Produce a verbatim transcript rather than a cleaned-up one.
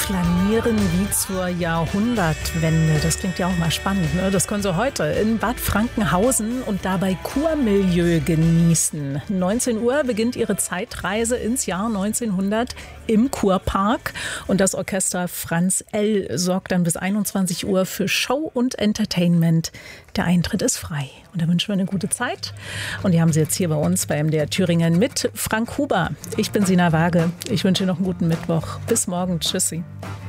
flanieren wie zur Jahrhundertwende. Das klingt ja auch mal spannend, ne? Das können Sie heute in Bad Frankenhausen und dabei Kurmilieu genießen. neunzehn Uhr beginnt Ihre Zeitreise ins Jahr neunzehnhundert im Kurpark. Und das Orchester Franz L. sorgt dann bis einundzwanzig Uhr für Show und Entertainment. Der Eintritt ist frei. Und da wünschen wir eine gute Zeit. Und die haben Sie jetzt hier bei uns bei M D R Thüringen mit Frank Huber. Ich bin Sina Waage. Ich wünsche Ihnen noch einen guten Mittwoch. Bis morgen. Tschüssi.